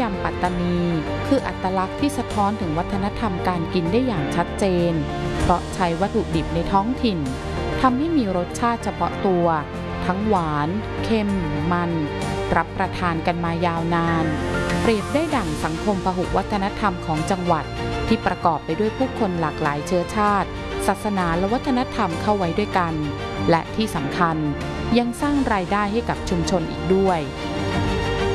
ำปัตตานีคืออัตลักษณ์ที่สะท้อนถึงวัฒนธรรมการกินได้อย่างชัดเจนเพราะใช้วัตถุดิบในท้องถิ่นทำให้มีรสชาติเฉพาะตัวทั้งหวานเค็มมันรับประทานกันมายาวนานเปรียบได้ดั่งสังคมพหุวัฒนธรรมของจังหวัดที่ประกอบไปด้วยผู้คนหลากหลายเชื้อชาติศาสนาและวัฒนธรรมเข้าไว้ด้วยกันและที่สำคัญยังสร้างรายได้ให้กับชุมชนอีกด้วย